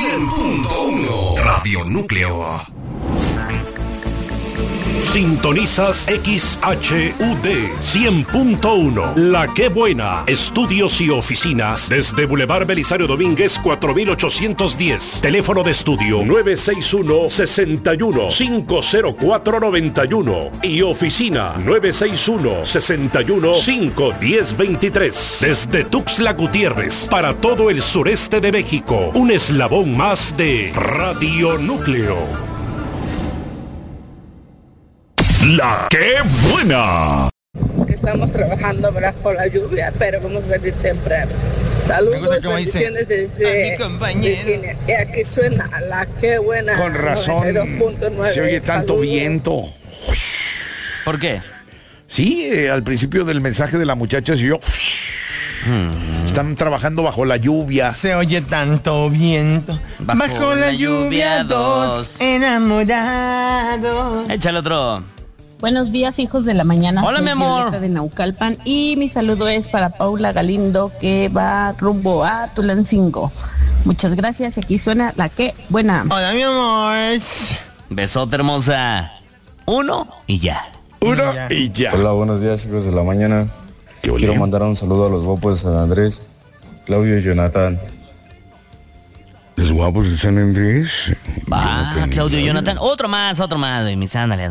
100.1 Radio Núcleo. Sintonizas XHUD 100.1 La Que Buena. Estudios y oficinas desde Boulevard Belisario Domínguez 4810. Teléfono de estudio 961-61-50491 y oficina 961-61-51023. Desde Tuxtla Gutiérrez para todo el sureste de México. Un eslabón más de Radio Núcleo. La Que Buena. Estamos trabajando bajo la lluvia, pero vamos a salir temprano. Saludos, bendiciones desde Virginia. Y aquí suena La Que Buena. Con razón, 92.9. se oye tanto Saludos. viento. ¿Por qué? Sí, al principio del mensaje de la muchacha se oyó. Están trabajando bajo la lluvia. Se oye tanto viento. Bajo la lluvia, dos enamorados. Échale otro. Buenos días, hijos de la mañana. Hola, Soy mi amor. Violeta de Naucalpan y mi saludo es para Paula Galindo, que va rumbo a Tulancingo. Muchas gracias. Aquí suena La Que Buena. Hola, mi amor. Besote, hermosa. Uno y ya. Uno y ya. Hola, buenos días, hijos de la mañana. Quiero mandar un saludo a los guapos de San Andrés, Claudio y Jonathan. Los guapos de San Andrés. Va, Claudio y Jonathan. Otro más, mis ándale.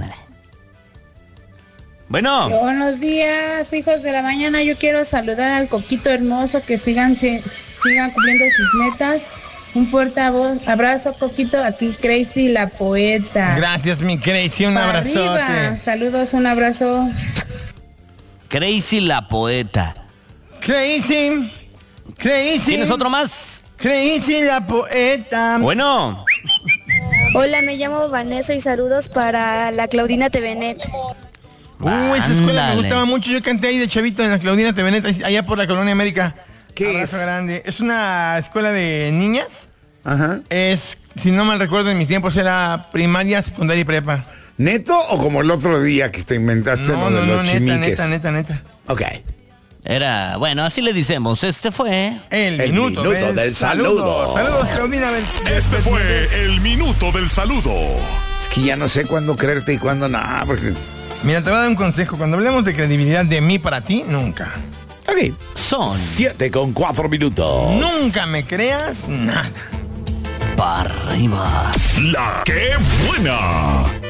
Bueno. Buenos días, hijos de la mañana. Yo quiero saludar al Coquito hermoso, que sigan cumpliendo sus metas. Un fuerte abrazo, Coquito. Aquí Crazy, la poeta. Gracias, mi Crazy. Un abrazote. Arriba. Saludos, un abrazo. Crazy, la poeta. Crazy. ¿Tienes otro más? Crazy, la poeta. Bueno. Hola, me llamo Vanessa y saludos para la Claudina TVNet. Esa escuela me gustaba mucho. Yo canté ahí de chavito en la Claudina TVNet, allá por la Colonia América. ¿Qué Abrazo es? grande. Es una escuela de niñas. Ajá. Es, si no mal recuerdo, en mis tiempos era primaria, secundaria y prepa. ¿Neto o como el otro día que te inventaste lo de los chimiques? Neta. Ok. Era, bueno, así le decimos. Este fue el minuto del saludo. Saludos, Claudina. Este fue el minuto del saludo. Es que ya no sé cuándo creerte y cuándo no, porque... Mira, te voy a dar un consejo. Cuando hablemos de credibilidad de mí para ti, nunca. Ok. Son 7:04 minutos. Nunca me creas nada. para arriba. La Que Buena.